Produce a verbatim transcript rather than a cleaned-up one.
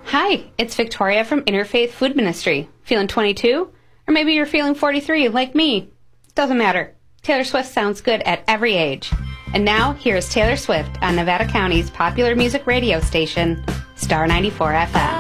Hi, it's Victoria from Interfaith Food Ministry. Feeling twenty-two? Or maybe you're feeling forty-three, like me. Doesn't matter. Taylor Swift sounds good at every age. And now, here's Taylor Swift on Nevada County's popular music radio station, Star ninety-four F M.